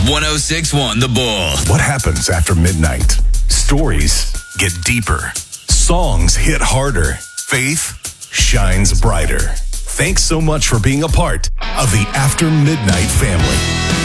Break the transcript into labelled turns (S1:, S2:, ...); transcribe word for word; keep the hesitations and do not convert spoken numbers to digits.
S1: one oh six point one The Bull.
S2: What happens after midnight? Stories get deeper. Songs hit harder. Faith shines brighter. Thanks so much for being a part of the After Midnight family.